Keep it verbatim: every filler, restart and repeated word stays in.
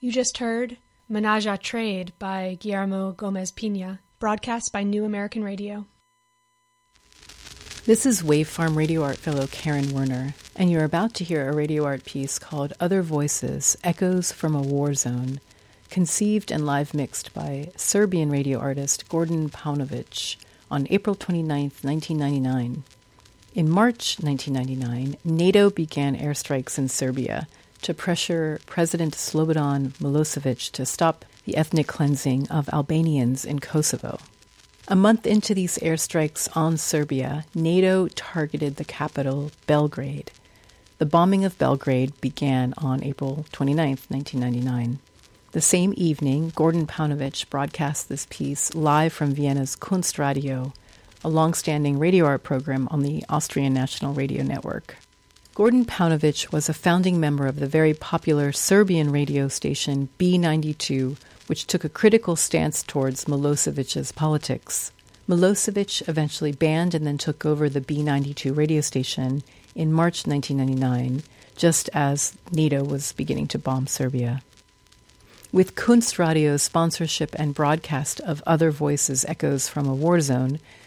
You just heard Menage a Trade by Guillermo Gomez Pina, broadcast by New American Radio. This is Wave Farm Radio Art fellow Karen Werner, and you're about to hear a radio art piece called Other Voices, Echoes from a War Zone, conceived and live mixed by Serbian radio artist Gordon Paunovic on April twenty-ninth, nineteen ninety-nine. In March nineteen ninety-nine, NATO began airstrikes in Serbia to pressure President Slobodan Milosevic to stop the ethnic cleansing of Albanians in Kosovo. A month into these airstrikes on Serbia, NATO targeted the capital, Belgrade. The bombing of Belgrade began on April twenty-ninth, nineteen ninety-nine. The same evening, Gordon Paunovic broadcast this piece live from Vienna's Kunstradio, a long-standing radio art program on the Austrian National Radio Network. Gordon Paunovic was a founding member of the very popular Serbian radio station B ninety-two, which took a critical stance towards Milosevic's politics. Milosevic eventually banned and then took over the B ninety-two radio station in March nineteen ninety-nine, just as NATO was beginning to bomb Serbia. With Kunstradio's sponsorship and broadcast of Other Voices, Echoes from a War Zone,